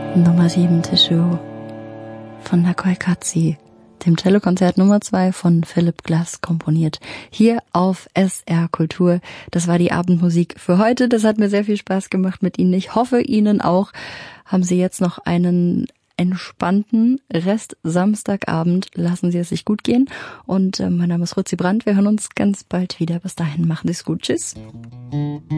Nummer 7 Tissue von Nakoy Katsi, dem Cellokonzert Nummer 2 von Philipp Glass, komponiert hier auf SR Kultur. Das war die Abendmusik für heute. Das hat mir sehr viel Spaß gemacht mit Ihnen. Ich hoffe, Ihnen auch. Haben Sie jetzt noch einen entspannten Rest Samstagabend. Lassen Sie es sich gut gehen. Und mein Name ist Ruzi Brandt. Wir hören uns ganz bald wieder. Bis dahin, machen Sie es gut. Tschüss.